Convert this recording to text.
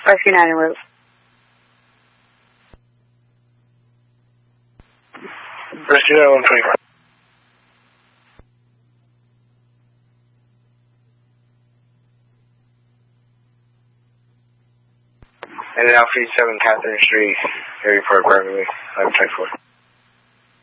Rescue 9 en route. Rescue 9 125. And now 37 Catherine Street, area for Beverly, 524.